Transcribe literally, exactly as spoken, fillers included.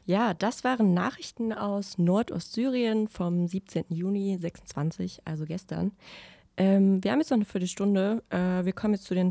Ja, das waren Nachrichten aus Nordostsyrien vom siebzehnten Juni sechsundzwanzig, also gestern. Ähm, wir haben jetzt noch eine Viertelstunde. Äh, wir kommen jetzt zu den